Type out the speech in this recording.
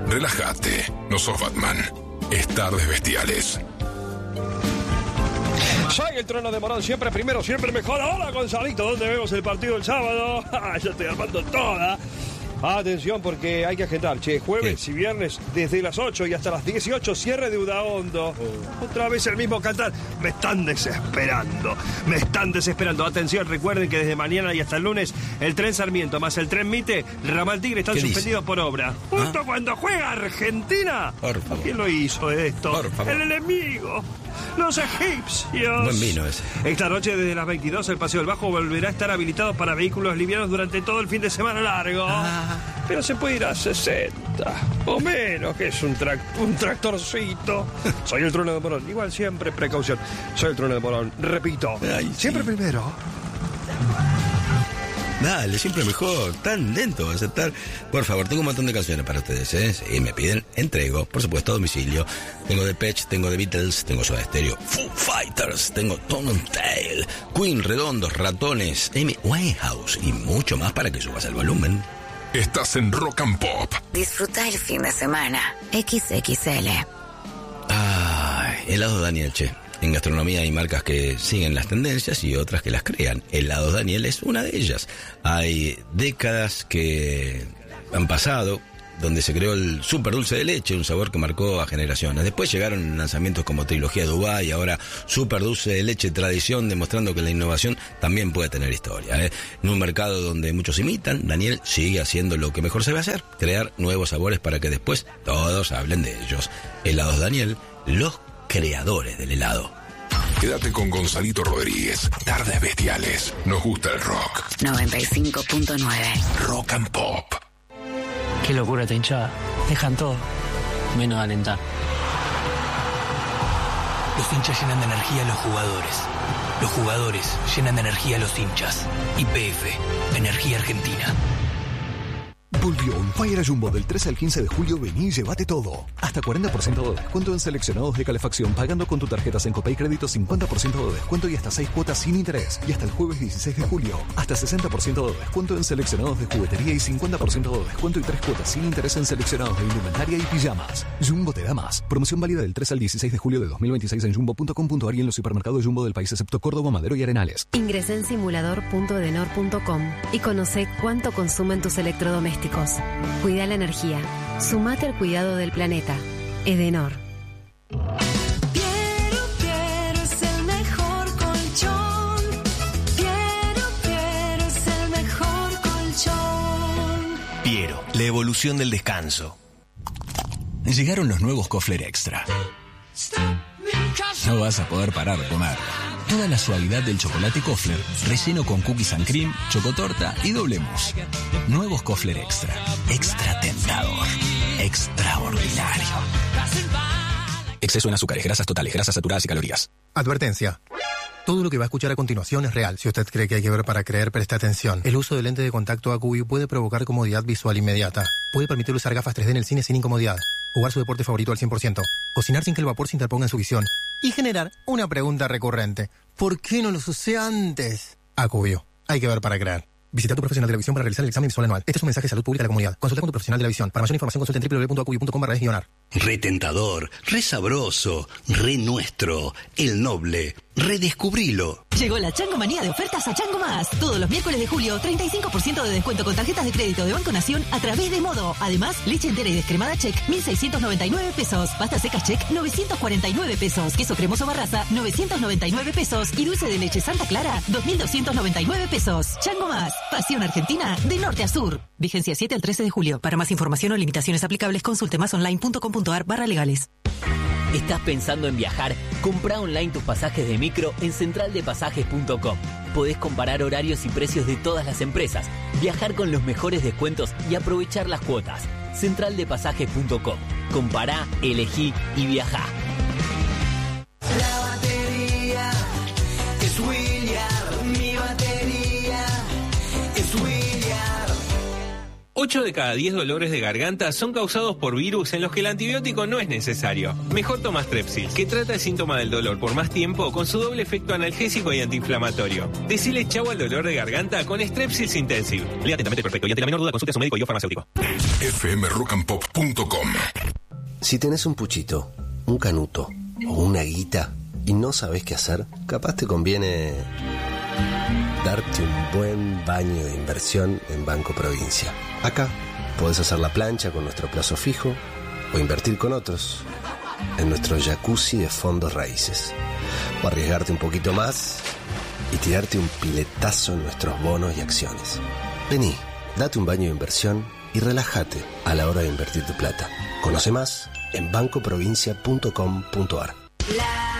Relájate, no sos Batman. Es Tardes Bestiales. Soy el Trono de Morón, siempre primero, siempre mejor. Hola, Gonzalito, ¿dónde vemos el partido el sábado? Ya estoy armando toda. Atención, porque hay que agendar, jueves y viernes desde las 8 y hasta las 18, cierre de Udaondo. Otra vez el mismo cantar. Me están desesperando. Atención, recuerden que desde mañana y hasta el lunes, el tren Sarmiento más el tren Mite, Ramal Tigre están suspendidos por obra. Justo cuando juega Argentina. Por favor. ¿Quién lo hizo esto? Por favor. El enemigo. Los egipcios. Buen vino ese. Esta noche desde las 22 el Paseo del Bajo volverá a estar habilitado para vehículos livianos durante todo el fin de semana largo. Pero se puede ir a 60 o menos, que es un tractorcito. Soy el Trono de Morón. Igual siempre precaución. Soy el Trono de Morón. Repito. Ay, siempre sí. primero. Dale, siempre mejor. Tan lento vas a estar. Por favor, tengo un montón de canciones para ustedes, ¿eh? Si me piden, entrego. Por supuesto, a domicilio. Tengo The Patch, tengo The Beatles, tengo Soda Stereo, Foo Fighters, tengo Tom and Tail, Queen, Redondos, Ratones, Amy Winehouse y mucho más para que subas el volumen. Estás en Rock and Pop. Disfruta el fin de semana. XXL. Helados Daniel, che. En gastronomía hay marcas que siguen las tendencias y otras que las crean. Helados Daniel es una de ellas. Hay décadas que han pasado donde se creó el súper dulce de leche, un sabor que marcó a generaciones. Después llegaron lanzamientos como Trilogía Dubái y ahora súper dulce de leche tradición, demostrando que la innovación también puede tener historia. En un mercado donde muchos imitan, Daniel sigue haciendo lo que mejor sabe hacer, crear nuevos sabores para que después todos hablen de ellos. Helados Daniel, los creadores del helado. Quédate con Gonzalito Rodríguez. Tardes Bestiales. Nos gusta el rock. 95.9. Rock and Pop. Qué locura esta hinchada. Dejan todo, menos alentar. Los hinchas llenan de energía a los jugadores. Los jugadores llenan de energía a los hinchas. YPF, Energía Argentina. Volvió On Fire a Jumbo del 13 al 15 de julio. Vení y llévate todo. Hasta 40% de descuento en seleccionados de calefacción pagando con tu tarjeta Sencopay Crédito, 50% de descuento y hasta 6 cuotas sin interés. Y hasta el jueves 16 de julio, hasta 60% de descuento en seleccionados de juguetería y 50% de descuento y 3 cuotas sin interés en seleccionados de indumentaria y pijamas. Jumbo te da más. Promoción válida del 3 al 16 de julio de 2026 en jumbo.com.ar y en los supermercados Jumbo del país excepto Córdoba, Madero y Arenales. Ingresá en simulador.edenor.com y conoce cuánto consumen tus electrodomésticos. Cuida la energía. Sumate al cuidado del planeta. Edenor. Piero es el mejor colchón. Piero es el mejor colchón. Piero, la evolución del descanso. Llegaron los nuevos Kofler Extra. No vas a poder parar de comer. Toda la suavidad del chocolate Kofler, relleno con cookies and cream, chocotorta y doble mousse. Nuevos Kofler Extra. Extra tentador. Extraordinario. Exceso en azúcares, grasas totales, grasas saturadas y calorías. Advertencia. Todo lo que va a escuchar a continuación es real. Si usted cree que hay que ver para creer, preste atención. El uso de lente de contacto AQView puede provocar comodidad visual inmediata. Puede permitir usar gafas 3D en el cine sin incomodidad. Jugar su deporte favorito al 100%. Cocinar sin que el vapor se interponga en su visión. Y generar una pregunta recurrente. ¿Por qué no los usé antes? AQView. Hay que ver para creer. Visita a tu profesional de la visión para realizar el examen visual anual. Este es un mensaje de salud pública a la comunidad. Consulta con tu profesional de la visión. Para mayor información consulta en www.aqview.com/ar. Re tentador, re sabroso, re nuestro, el noble. Redescubrilo. Llegó la Chango Manía de ofertas a Chango Más. Todos los miércoles de julio, 35% de descuento con tarjetas de crédito de Banco Nación a través de Modo. Además, leche entera y descremada Check, 1.699 pesos. Pasta seca Check, 949 pesos. Queso cremoso Barraza, 999 pesos. Y dulce de leche Santa Clara, 2.299 pesos. Chango Más. Pasión Argentina, de norte a sur. Vigencia 7 al 13 de julio. Para más información o limitaciones aplicables, consulte masonline.com.ar/legales. ¿Estás pensando en viajar? Comprá online tus pasajes de micro en centraldepasajes.com. Podés comparar horarios y precios de todas las empresas, viajar con los mejores descuentos y aprovechar las cuotas. Centraldepasajes.com. Compará, elegí y viajá. La batería es William. Mi batería es William. 8 de cada 10 dolores de garganta son causados por virus en los que el antibiótico no es necesario. Mejor toma Strepsils, que trata el síntoma del dolor por más tiempo con su doble efecto analgésico y antiinflamatorio. Decile chau al dolor de garganta con Strepsils Intensive. Lea atentamente el prospecto y ante la menor duda consulte a su médico y o farmacéutico. fmrockandpop.com. Si tenés un puchito, un canuto o una guita y no sabés qué hacer, capaz te conviene darte un buen baño de inversión en Banco Provincia. Acá podés hacer la plancha con nuestro plazo fijo o invertir con otros en nuestro jacuzzi de fondos raíces. O arriesgarte un poquito más y tirarte un piletazo en nuestros bonos y acciones. Vení, date un baño de inversión y relájate a la hora de invertir tu plata. Conoce más en bancoprovincia.com.ar.